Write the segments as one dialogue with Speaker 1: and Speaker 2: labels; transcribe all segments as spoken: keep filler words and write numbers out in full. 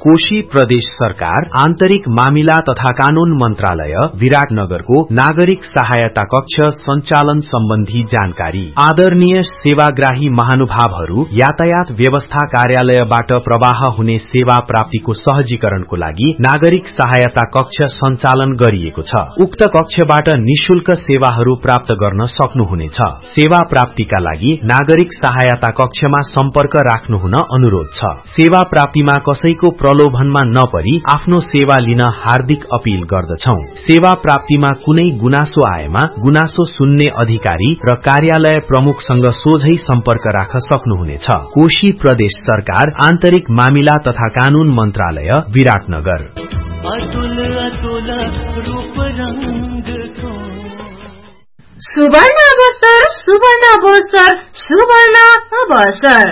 Speaker 1: कोशी प्रदेश सरकार आन्तरिक मामिला तथा कानून मन्त्रालय विराटनगरको नागरिक सहायता कक्ष सञ्चालन सम्बन्धी जानकारी। आदरणीय सेवाग्राही महानुभावहरू, यातायात व्यवस्था कार्यालयबाट प्रवाह हुने सेवा प्राप्तिको सहजीकरणको लागि नागरिक सहायता कक्ष सञ्चालन गरिएको छ। उक्त कक्षबाट निशुल्क सेवाहरू प्राप्त गर्न सक्नुहुनेछ। सेवा प्राप्तिका लागि नागरिक सहायता कक्षमा सम्पर्क राख्नुहुन अनुरोध छ। सेवा प्राप्तिमा कसैको प्रलोभनमा नपरी आफ्नो सेवा लिन हार्दिक अपील गर्दछौं। सेवा प्राप्तिमा कुनै गुनासो आएमा गुनासो सुन्ने अधिकारी र कार्यालय प्रमुखसँग सोझै सम्पर्क राख्न सक्नुहुनेछ। कोशी प्रदेश सरकार आन्तरिक मामिला तथा कानून मन्त्रालय विराटनगर।
Speaker 2: अतुल अतुल रूप रंगको
Speaker 3: सुवर्ण अवसर सुवर्ण अवसर सुवर्ण अवसर।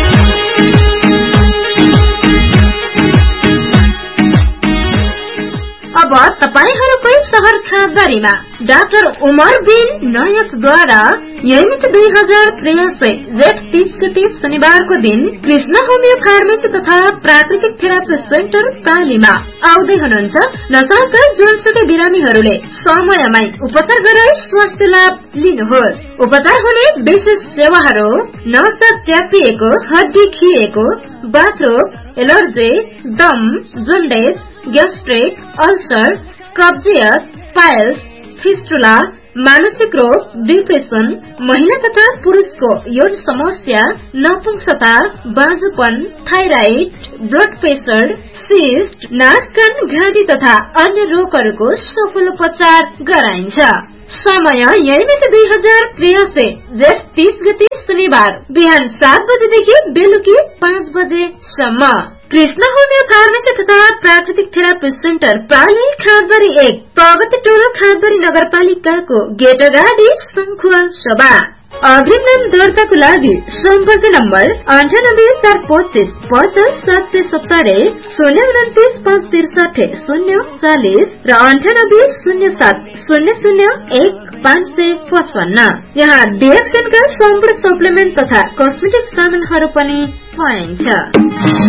Speaker 3: अब तपाईहरुकै शहर खाँदबारीमा डाक्टर उमर बिन नायकद्वारा नियमित दुई हजार त्रियासी जेठ तीस गते शनिबारको दिन कृष्ण होमियो फार्मेसी तथा प्राकृतिक थेरापी सेन्टर पालीमा आउँदै हुनुहुन्छ नशाका जुनसुकै बिरामीहरूले समयमै उपचार गराई स्वास्थ्य लाभ लिनुहोस्। उपचार हुने विशेष सेवाहरू नसा च्यापिएको, हड्डी खिएको, बाथरोग, एलर्जी, दम, जन्डिस, ग्यास्ट्रिक, अल्सर, कब्जियत, पाइल्स, फिस्टुला, मानसिक रोग, डिप्रेसन, महिला तथा पुरुषको यौन समस्या, नपुंसकता, बाँझोपन, थाइराइड, ब्लड प्रेसर, सिस्ट, नाक कान घाँटी तथा अन्य रोगहरूको सफल उपचार गराइन्छ। समय नियमित दुई हजार त्रियासी जेठ तीस गते शनिबार बिहान सात बजेदेखि बेलुकी पाँच बजेसम्म। कृष्ण होमियो फार्मेसी तथा प्राकृतिक थेरापी सेन्टर पाली खाँदबारी एक, प्रगति टोल खाँदबारी नगरपालिकाको गेट अगाडि शंखुवा सभा। अग्रिम नाम दर्ताको लागि सम्पर्क नम्बर अन्ठानब्बे चार पच्चीस पचास सात सय सत्तरी, शून्य उन्तिस पाँच त्रिसठी शून्य चालिस र अन्ठानब्बे शून्य सात शून्य शून्य एक पाँच सय पचपन्न। यहाँ डिएक्सएनका सम्पूर्ण सप्लिमेन्ट तथा कस्मेटिक सामानहरू पनि पाइन्छ।